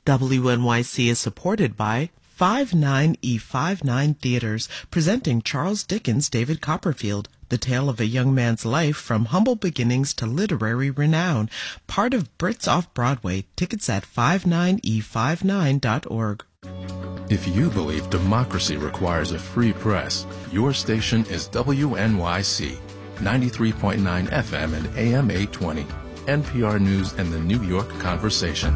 WNYC is supported by 59E59 Theaters, presenting Charles Dickens' David Copperfield, the tale of a young man's life from humble beginnings to literary renown. Part of Brits Off-Broadway. Tickets at 59E59.org. If you believe democracy requires a free press, your station is WNYC, 93.9 FM and AM 820, NPR News and the New York Conversation.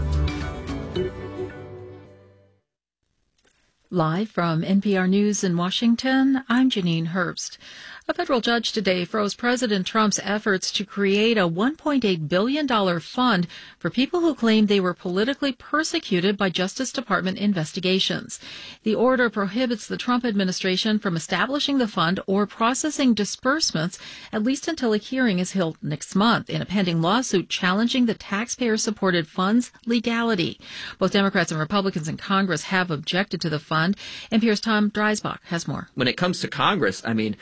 Live from NPR News in Washington, I'm Janine Herbst. A federal judge today froze President Trump's efforts to create a $1.8 billion fund for people who claimed they were politically persecuted by Justice Department investigations. The order prohibits the Trump administration from establishing the fund or processing disbursements, at least until a hearing is held next month in a pending lawsuit challenging the taxpayer-supported fund's legality. Both Democrats and Republicans in Congress have objected to the fund. NPR's Tom Dreisbach has more. When it comes to Congress,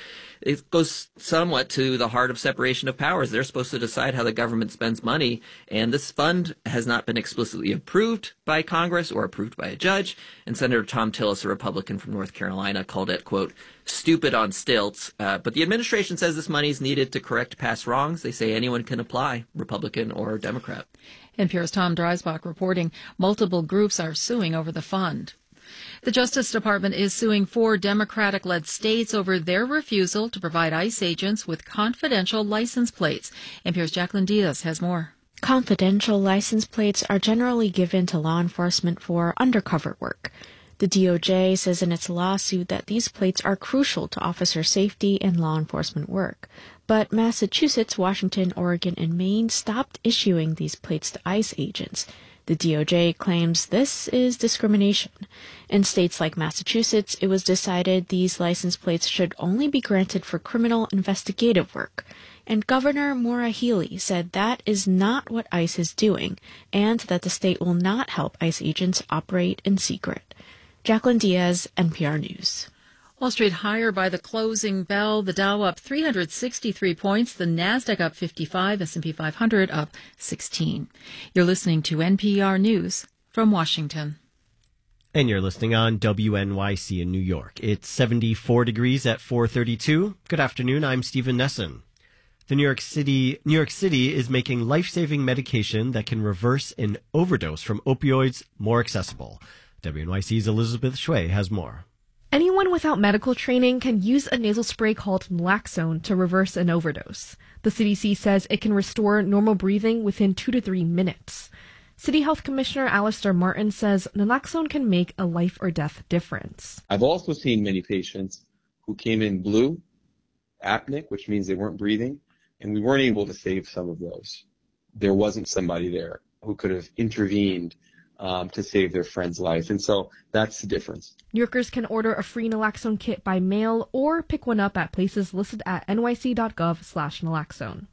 it goes somewhat to the heart of separation of powers. They're supposed to decide how the government spends money, and this fund has not been explicitly approved by Congress or approved by a judge. And Senator Thom Tillis, a Republican from North Carolina, called it, quote, stupid on stilts. But the administration says this money is needed to correct past wrongs. They say anyone can apply, Republican or Democrat. NPR's Tom Dreisbach reporting multiple groups are suing over the fund. The Justice Department is suing 4 Democratic-led states over their refusal to provide ICE agents with confidential license plates. NPR's Jacqueline Diaz has more. Confidential license plates are generally given to law enforcement for undercover work. The DOJ says in its lawsuit that these plates are crucial to officer safety and law enforcement work. But Massachusetts, Washington, Oregon, and Maine stopped issuing these plates to ICE agents. The DOJ claims this is discrimination. In states like Massachusetts, it was decided these license plates should only be granted for criminal investigative work. And Governor Maura Healey said that is not what ICE is doing, and that the state will not help ICE agents operate in secret. Jacqueline Diaz, NPR News. Wall Street higher by the closing bell. The Dow up 363 points. The Nasdaq up 55. S&P 500 up 16. You're listening to NPR News from Washington. And you're listening on WNYC in New York. It's 74 degrees at 4:32. Good afternoon. I'm Stephen Nesson. The New York City is making life-saving medication that can reverse an overdose from opioids more accessible. WNYC's Elizabeth Shui has more. Anyone without medical training can use a nasal spray called naloxone to reverse an overdose. The CDC says it can restore normal breathing within 2 to 3 minutes. City Health Commissioner Alistair Martin says naloxone can make a life or death difference. I've also seen many patients who came in blue, apneic, which means they weren't breathing, and we weren't able to save some of those. There wasn't somebody there who could have intervened to save their friend's life. And so that's the difference. New Yorkers can order a free naloxone kit by mail or pick one up at places listed at nyc.gov/naloxone.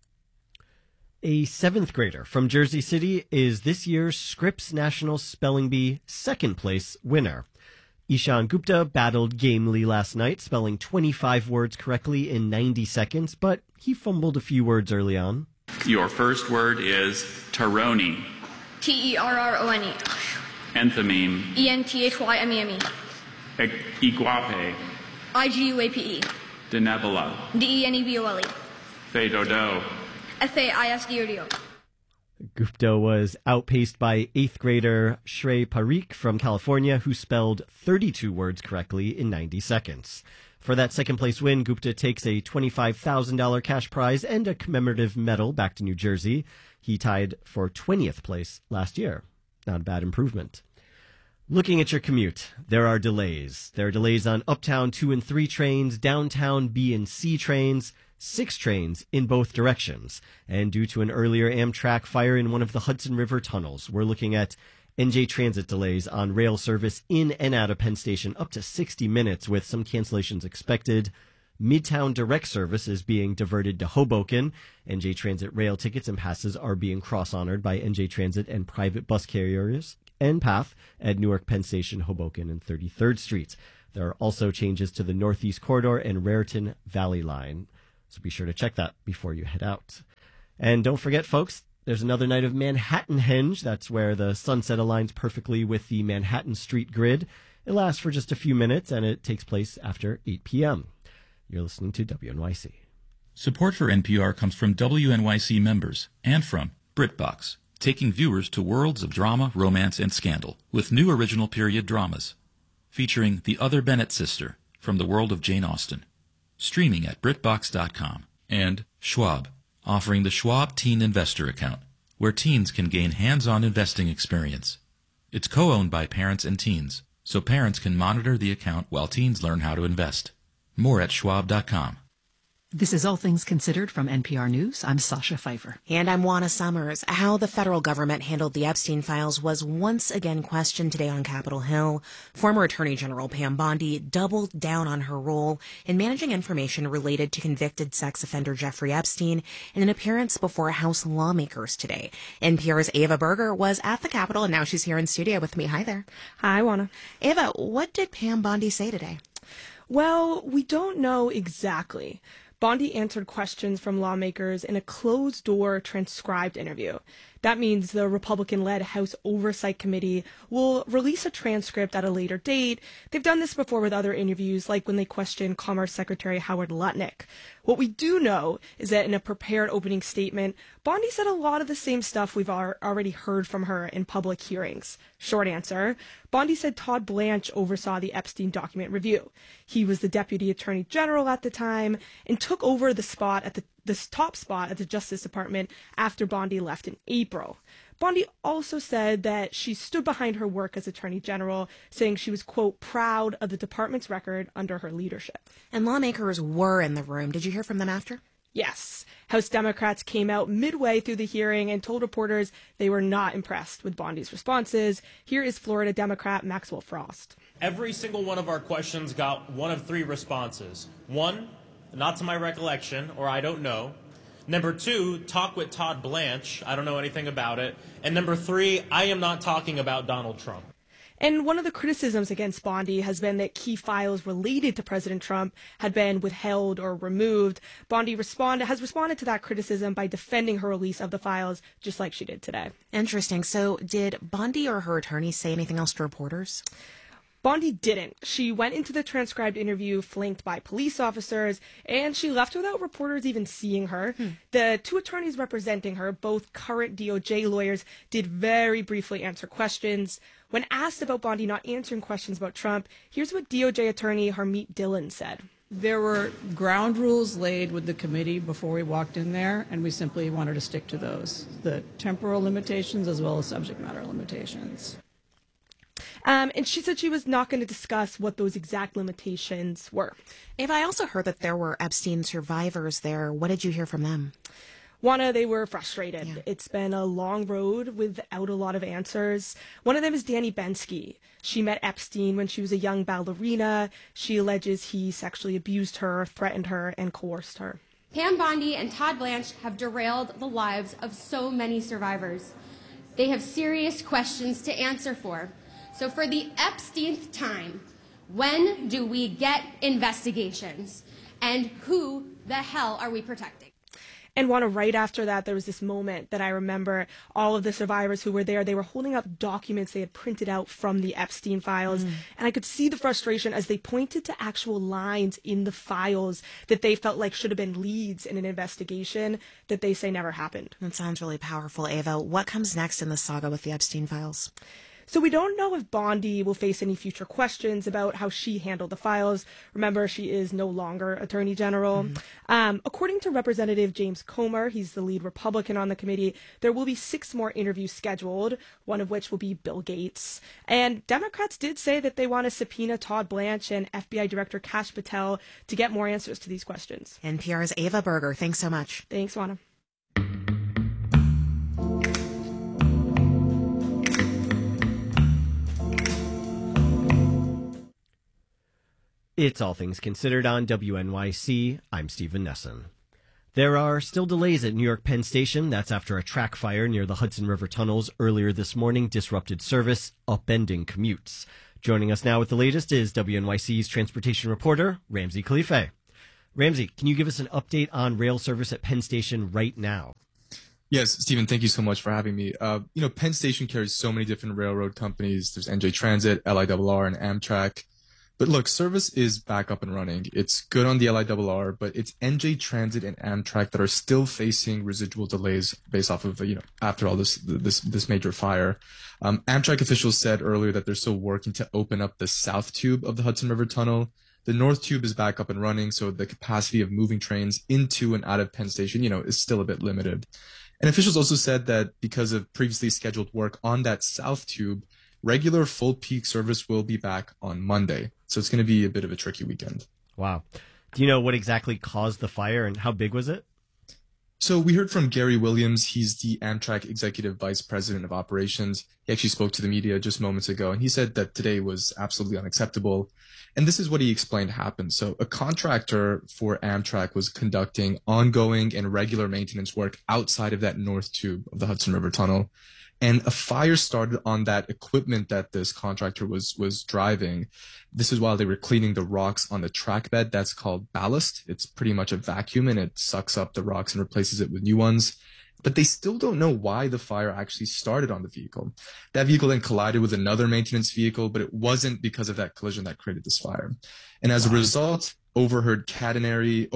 A 7th grader from Jersey City is this year's Scripps National Spelling Bee second place winner. Ishan Gupta battled gamely last night, spelling 25 words correctly in 90 seconds, but he fumbled a few words early on. Your first word is Terrone. Terrone. Enthymeme. Enthyme. Iguape. Iguape. Denebola. Denebole. Faidodo. Faisdio. Gupta was outpaced by 8th grader Shrey Parikh from California, who spelled 32 words correctly in 90 seconds. For that second place win, Gupta takes a $25,000 cash prize and a commemorative medal back to New Jersey. He tied for 20th place last year. Not a bad improvement. Looking at your commute, there are delays. There are delays on Uptown 2 and 3 trains, downtown B and C trains, 6 trains in both directions. And due to an earlier Amtrak fire in one of the Hudson River tunnels, we're looking at NJ Transit delays on rail service in and out of Penn Station up to 60 minutes with some cancellations expected. Midtown Direct service is being diverted to Hoboken. NJ Transit rail tickets and passes are being cross-honored by NJ Transit and private bus carriers and PATH at Newark Penn Station, Hoboken, and 33rd Street. There are also changes to the Northeast Corridor and Raritan Valley Line. So be sure to check that before you head out. And don't forget, folks, There's another night of Manhattanhenge. That's where the sunset aligns perfectly with the Manhattan Street grid. It lasts for just a few minutes, and it takes place after 8 p.m. You're listening to WNYC. Support for NPR comes from WNYC members and from BritBox, taking viewers to worlds of drama, romance, and scandal with new original period dramas. Featuring The Other Bennett Sister from the world of Jane Austen. Streaming at BritBox.com. And Schwab, offering the Schwab Teen Investor Account, where teens can gain hands-on investing experience. It's co-owned by parents and teens, so parents can monitor the account while teens learn how to invest. More at Schwab.com. This is All Things Considered from NPR News. I'm Sasha Pfeiffer. And I'm Juana Summers. How the federal government handled the Epstein files was once again questioned today on Capitol Hill. Former Attorney General Pam Bondi doubled down on her role in managing information related to convicted sex offender Jeffrey Epstein in an appearance before House lawmakers today. NPR's Ava Berger was at the Capitol, and now she's here in studio with me. Hi there. Hi, Juana. Ava, what did Pam Bondi say today? Well, we don't know exactly. Bondi answered questions from lawmakers in a closed-door transcribed interview. That means the Republican-led House Oversight Committee will release a transcript at a later date. They've done this before with other interviews, like when they questioned Commerce Secretary Howard Lutnick. What we do know is that in a prepared opening statement, Bondi said a lot of the same stuff we've already heard from her in public hearings. Short answer, Bondi said Todd Blanche oversaw the Epstein document review. He was the Deputy Attorney General at the time and took over the spot at the top spot at the Justice Department after Bondi left in April. Bondi also said that she stood behind her work as Attorney General, saying she was, quote, proud of the department's record under her leadership. And lawmakers were in the room. Did you hear from them after? Yes. House Democrats came out midway through the hearing and told reporters they were not impressed with Bondi's responses. Here is Florida Democrat Maxwell Frost. Every single one of our questions got one of three responses. One, not to my recollection, or I don't know. Number two, talk with Todd Blanche. I don't know anything about it. And number three, I am not talking about Donald Trump. And one of the criticisms against Bondi has been that key files related to President Trump had been withheld or removed. Bondi has responded to that criticism by defending her release of the files, just like she did today. Interesting. So did Bondi or her attorney say anything else to reporters? Bondi didn't. She went into the transcribed interview flanked by police officers, and she left without reporters even seeing her. The two attorneys representing her, both current DOJ lawyers, did very briefly answer questions. When asked about Bondi not answering questions about Trump, here's what DOJ attorney Harmeet Dillon said. There were ground rules laid with the committee before we walked in there, and we simply wanted to stick to those, the temporal limitations as well as subject matter limitations. And she said she was not going to discuss what those exact limitations were. Ava, I also heard that there were Epstein survivors there. What did you hear from them? Juana, they were frustrated. Yeah. It's been a long road without a lot of answers. One of them is Danny Bensky. She met Epstein when she was a young ballerina. She alleges he sexually abused her, threatened her, and coerced her. Pam Bondi and Todd Blanche have derailed the lives of so many survivors. They have serious questions to answer for. So for the Epsteinth time, when do we get investigations? And who the hell are we protecting? And Juana, right after that, there was this moment that I remember all of the survivors who were there, they were holding up documents they had printed out from the Epstein files. And I could see the frustration as they pointed to actual lines in the files that they felt like should have been leads in an investigation that they say never happened. That sounds really powerful, Ava. What comes next in the saga with the Epstein files? So we don't know if Bondi will face any future questions about how she handled the files. Remember, she is no longer Attorney General. According to Representative James Comer, he's the lead Republican on the committee, there will be 6 more interviews scheduled, one of which will be Bill Gates. And Democrats did say that they want to subpoena Todd Blanche and FBI Director Kash Patel to get more answers to these questions. NPR's Ava Berger, thanks so much. Thanks, Juana. It's All Things Considered on WNYC. I'm Stephen Nesson. There are still delays at New York Penn Station. That's after a track fire near the Hudson River tunnels earlier this morning disrupted service, upending commutes. Joining us now with the latest is WNYC's transportation reporter, Ramsey Khalife. Ramsey, can you give us an update on rail service at Penn Station right now? Yes, Stephen, thank you so much for having me. Penn Station carries so many different railroad companies. There's NJ Transit, LIRR, and Amtrak. But look, service is back up and running. It's good on the LIRR, but it's NJ Transit and Amtrak that are still facing residual delays based off of, after all this major fire. Amtrak officials said earlier that they're still working to open up the south tube of the Hudson River Tunnel. The north tube is back up and running, so the capacity of moving trains into and out of Penn Station, is still a bit limited. And officials also said that because of previously scheduled work on that south tube, regular full peak service will be back on Monday. So it's going to be a bit of a tricky weekend. Wow. Do you know what exactly caused the fire and how big was it? So we heard from Gary Williams. He's the Amtrak Executive Vice President of Operations. He actually spoke to the media just moments ago, and he said that today was absolutely unacceptable. And this is what he explained happened. So a contractor for Amtrak was conducting ongoing and regular maintenance work outside of that north tube of the Hudson River Tunnel. And a fire started on that equipment that this contractor was driving. This is while they were cleaning the rocks on the track bed. That's called ballast. It's pretty much a vacuum, and it sucks up the rocks and replaces it with new ones. But they still don't know why the fire actually started on the vehicle. That vehicle then collided with another maintenance vehicle, but it wasn't because of that collision that created this fire. And as a result, overhead catenary,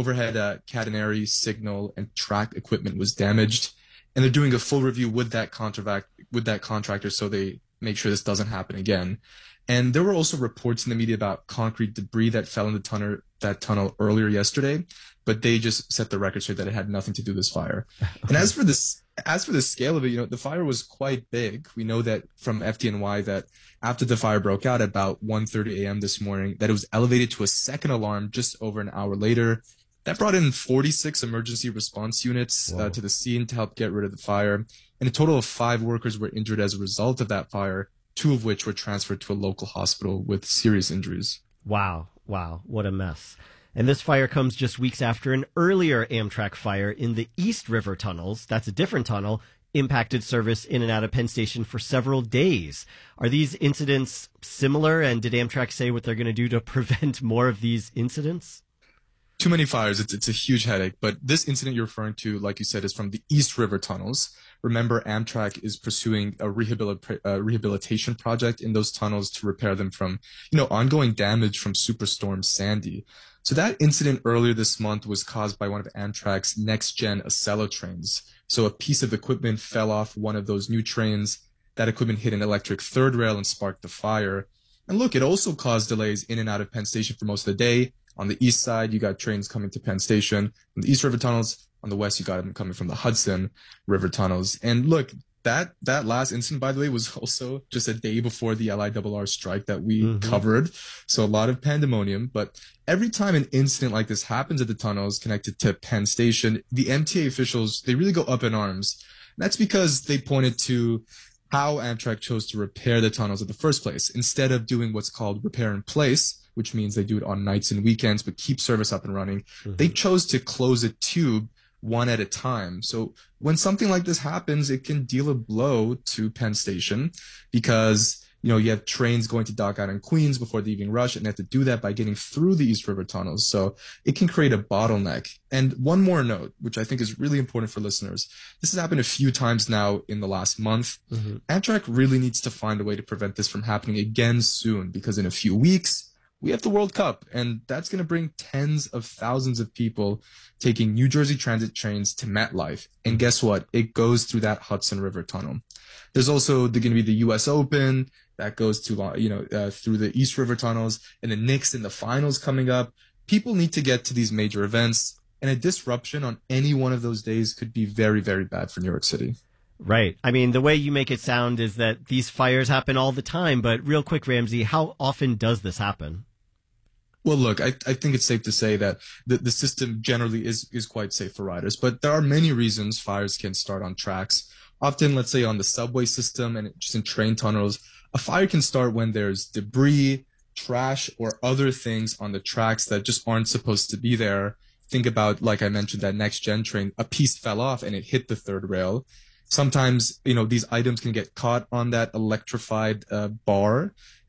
signal, and track equipment was damaged. And they're doing a full review with that contractor so they make sure this doesn't happen again. And there were also reports in the media about concrete debris that fell in the tunnel earlier yesterday, but they just set the record straight that it had nothing to do with this fire. And as for the scale of it, the fire was quite big. We know that from FDNY that after the fire broke out about 1:30 a.m. this morning, that it was elevated to a second alarm just over an hour later. That brought in 46 emergency response units to the scene to help get rid of the fire. And a total of 5 workers were injured as a result of that fire, 2 of which were transferred to a local hospital with serious injuries. Wow. What a mess. And this fire comes just weeks after an earlier Amtrak fire in the East River tunnels. That's a different tunnel. Impacted service in and out of Penn Station for several days. Are these incidents similar? And did Amtrak say what they're going to do to prevent more of these incidents? Too many fires. It's a huge headache. But this incident you're referring to, like you said, is from the East River tunnels. Remember, Amtrak is pursuing a rehabilitation project in those tunnels to repair them from, ongoing damage from Superstorm Sandy. So that incident earlier this month was caused by one of Amtrak's next-gen Acela trains. So a piece of equipment fell off one of those new trains. That equipment hit an electric third rail and sparked the fire. And look, it also caused delays in and out of Penn Station for most of the day. On the east side, you got trains coming to Penn Station. On the East River tunnels, on the west, you got them coming from the Hudson River tunnels. And look, that last incident, by the way, was also just a day before the LIRR strike that we covered. So a lot of pandemonium. But every time an incident like this happens at the tunnels connected to Penn Station, the MTA officials, they really go up in arms. And that's because they pointed to how Amtrak chose to repair the tunnels in the first place. Instead of doing what's called repair in place, which means they do it on nights and weekends, but keep service up and running. They chose to close a tube one at a time. So when something like this happens, it can deal a blow to Penn Station because, you have trains going to dock out in Queens before the evening rush, and they have to do that by getting through the East River tunnels. So it can create a bottleneck. And one more note, which I think is really important for listeners. This has happened a few times now in the last month. Amtrak really needs to find a way to prevent this from happening again soon, because in a few weeks, we have the World Cup, and that's going to bring tens of thousands of people taking New Jersey Transit trains to MetLife. And guess what? It goes through that Hudson River tunnel. There's also going to be the U.S. Open that goes to, through the East River tunnels, and the Knicks in the finals coming up. People need to get to these major events, and a disruption on any one of those days could be very, very bad for New York City. Right. I mean, the way you make it sound is that these fires happen all the time. But real quick, Ramsey, how often does this happen? Well, look, I think it's safe to say that the system generally is quite safe for riders, but there are many reasons fires can start on tracks. Often, let's say on the subway system and just in train tunnels, a fire can start when there's debris, trash, or other things on the tracks that just aren't supposed to be there. Think about, like I mentioned, that next-gen train, a piece fell off and it hit the third rail. Sometimes, these items can get caught on that electrified bar,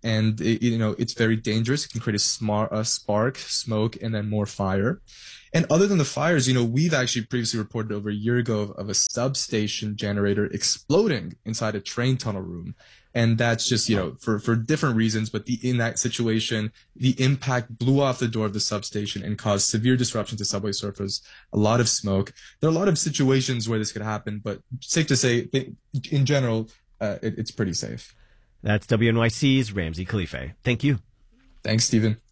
And it's very dangerous. It can create a spark, smoke, and then more fire. And other than the fires, we've actually previously reported over a year ago of a substation generator exploding inside a train tunnel room. And that's just, for different reasons. But in that situation, the impact blew off the door of the substation and caused severe disruption to subway surface, a lot of smoke. There are a lot of situations where this could happen, but safe to say, in general, it's pretty safe. That's WNYC's Ramsey Khalife. Thank you. Thanks, Stephen.